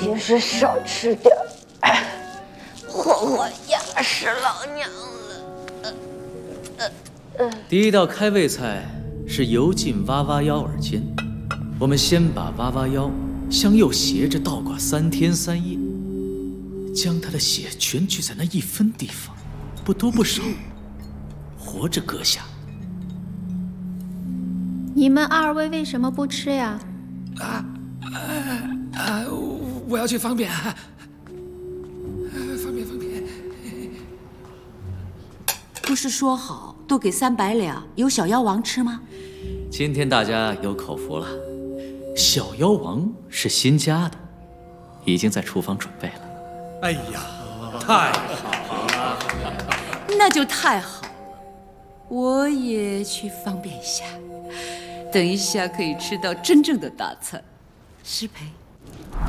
平时少吃点，祸祸压死老娘了。 第一道开胃菜是油浸蛙蛙腰耳尖，我们先把蛙蛙腰向右斜着倒挂3天3夜，将他的血全聚在那1分地方，不多不少，活着割下。 你们2位为什么不吃呀？ 我要去方便。方便。 不是说好都给300两，由小妖王吃吗？ 今天大家有口福了，小妖王是新加的，已经在厨房准备了。 哎呀，太好了！ 那就太好了，我也去方便一下，等一下可以吃到真正的大餐。失陪。